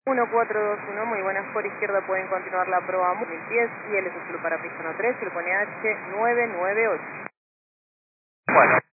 1421, muy buenas, por izquierda pueden continuar la prueba 1000 pies y el es azul para pista 3, el pone H998. Bueno.